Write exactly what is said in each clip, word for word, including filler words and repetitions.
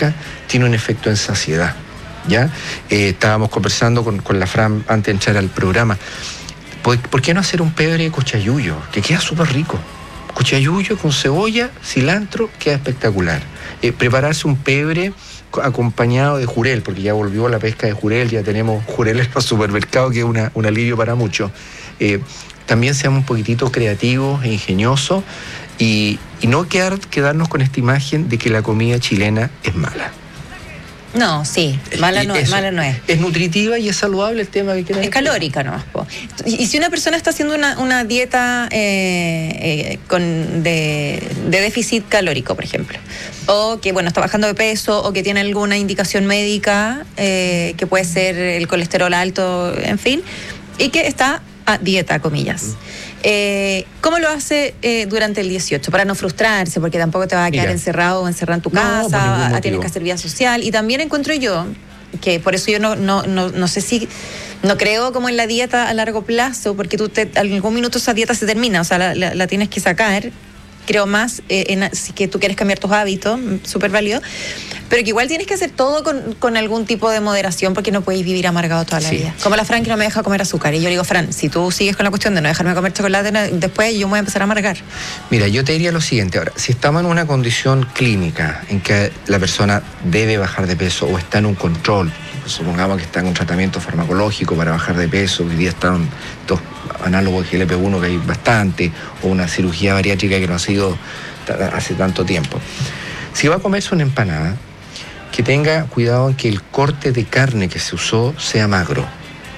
fresca, tiene un efecto en saciedad, ¿ya? Eh, estábamos conversando con, con la Fran antes de entrar al programa. ¿Por, ¿por qué no hacer un pebre de cochayuyo? Que queda súper rico. Cochayuyo con cebolla, cilantro, queda espectacular. Eh, prepararse un pebre acompañado de jurel, porque ya volvió la pesca de jurel, ya tenemos jurel en los supermercados, que es una, un alivio para muchos. Eh, también seamos un poquitito creativos e ingeniosos y, y no quedar, quedarnos con esta imagen de que la comida chilena es mala. No, sí, mala no, eso, mala no es. Es nutritiva y es saludable el tema que quieran. Es calórica nomás, po. Y, y si una persona está haciendo una, una dieta eh, eh, con de, de déficit calórico, por ejemplo, o que bueno está bajando de peso, o que tiene alguna indicación médica, eh, que puede ser el colesterol alto, en fin, y que está a dieta, comillas. Mm. Eh, ¿Cómo lo hace eh, durante el dieciocho? Para no frustrarse, porque tampoco te vas a quedar Mira, encerrado o encerrado en tu no, casa, tienes que hacer vida social. Y también encuentro yo, que por eso yo no, no, no, no sé si, no creo como en la dieta a largo plazo, porque tú te, en algún minuto esa dieta se termina, o sea, la, la, la tienes que sacar. Creo más eh, en si que tú quieres cambiar tus hábitos, súper válido, pero que igual tienes que hacer todo con, con algún tipo de moderación, porque no puedes vivir amargado toda la sí. vida. Como la Fran, que no me deja comer azúcar, y yo le digo, Fran, si tú sigues con la cuestión de no dejarme comer chocolate, después yo me voy a empezar a amargar. Mira, yo te diría lo siguiente ahora, si estamos en una condición clínica en que la persona debe bajar de peso o está en un control, supongamos que está en un tratamiento farmacológico para bajar de peso, hoy día están dos análogos de G L P uno que hay bastante, o una cirugía bariátrica que no ha sido hace tanto tiempo. Si va a comerse una empanada, que tenga cuidado en que el corte de carne que se usó sea magro,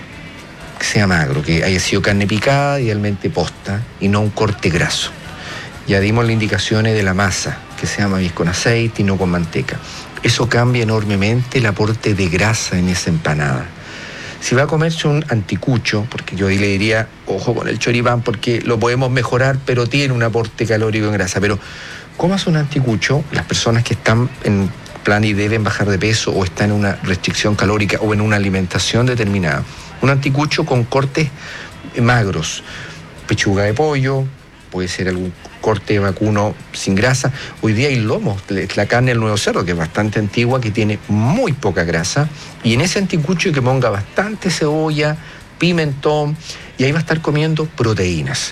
que sea magro, que haya sido carne picada, idealmente posta, y no un corte graso. Ya dimos las indicaciones de la masa, que sea maíz con aceite y no con manteca. Eso cambia enormemente el aporte de grasa en esa empanada. Si va a comerse un anticucho, porque yo ahí le diría, ojo con el choripán, porque lo podemos mejorar, pero tiene un aporte calórico en grasa. Pero comas un anticucho, las personas que están en plan y deben bajar de peso o están en una restricción calórica o en una alimentación determinada, un anticucho con cortes magros, pechuga de pollo, puede ser algún corte de vacuno sin grasa. Hoy día hay lomos, la carne del nuevo cerdo, que es bastante antigua, que tiene muy poca grasa, y en ese anticucho hay que ponga bastante cebolla, pimentón, y ahí va a estar comiendo proteínas.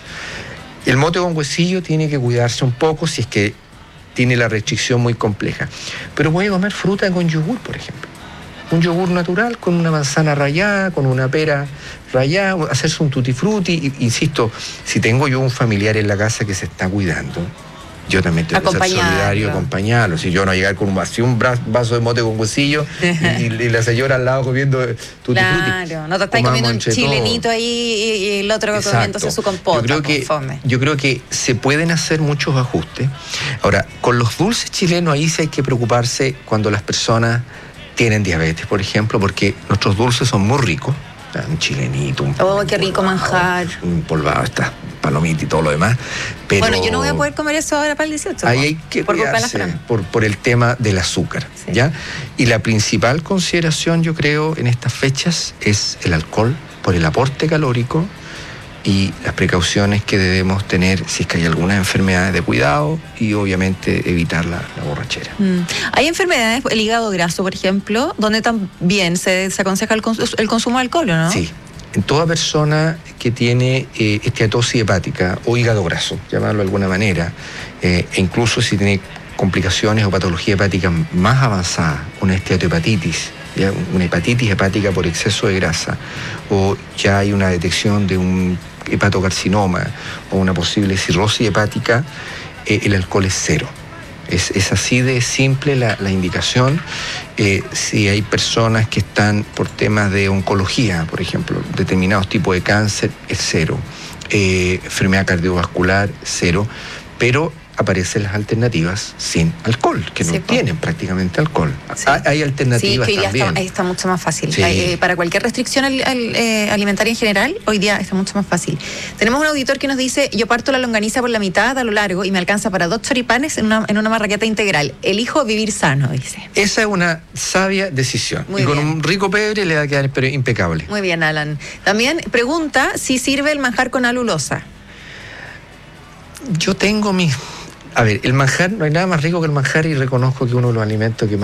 El mote con huesillo tiene que cuidarse un poco si es que tiene la restricción muy compleja, pero puede comer fruta con yogur, por ejemplo. Un yogur natural con una manzana rallada, con una pera rallada, hacerse un tutti frutti. Insisto, si tengo yo un familiar en la casa que se está cuidando, yo también tengo que ser solidario, acompañarlo. Si yo no llegar con un vacío, un vaso de mote con huesillo y, y la señora al lado comiendo tutti claro, frutti. Claro, no te estás comiendo un chilenito todo ahí y, y el otro comiéndose su compota. Yo creo, que, fome. yo creo que se pueden hacer muchos ajustes. Ahora, con los dulces chilenos ahí sí hay que preocuparse cuando las personas tienen diabetes, por ejemplo, porque nuestros dulces son muy ricos. Un chilenito, un oh, qué rico manjar. Un polvado, estas palomitas y todo lo demás. Pero bueno, yo no voy a poder comer eso ahora para el dieciocho. Ahí hay que por, cuidarse, por, por el tema del azúcar, sí. ¿ya? Y la principal consideración, yo creo, en estas fechas es el alcohol, por el aporte calórico y las precauciones que debemos tener si es que hay algunas enfermedades de cuidado y obviamente evitar la, la borrachera. Mm. Hay enfermedades, el hígado graso, por ejemplo, donde también se, se aconseja el, cons- el consumo de alcohol, ¿no? Sí. En toda persona que tiene eh, esteatosis hepática o hígado graso, llamarlo de alguna manera, eh, e incluso si tiene complicaciones o patología hepática más avanzada, una esteatohepatitis, ¿ya? Una hepatitis hepática por exceso de grasa, o ya hay una detección de un hepatocarcinoma o una posible cirrosis hepática, eh, el alcohol es cero. Es, es así de simple la, la indicación. Eh, si hay personas que están por temas de oncología, por ejemplo, determinados tipos de cáncer, es cero. Eh, enfermedad cardiovascular, cero. Pero aparecen las alternativas sin alcohol, que no sí, tienen prácticamente alcohol. Sí. Hay, hay alternativas sí, que hoy también. Está, está mucho más fácil. Sí. Eh, para cualquier restricción al, al, eh, alimentaria en general, hoy día está mucho más fácil. Tenemos un auditor que nos dice, yo parto la longaniza por la mitad a lo largo y me alcanza para dos choripanes en una, en una marraqueta integral. Elijo vivir sano, dice. Esa es una sabia decisión. Muy y bien. Con un rico pebre le va a quedar pero impecable. Muy bien, Alan. También pregunta si sirve el manjar con alulosa. Yo tengo mis... A ver, el manjar, no hay nada más rico que el manjar y reconozco que uno de los alimentos que más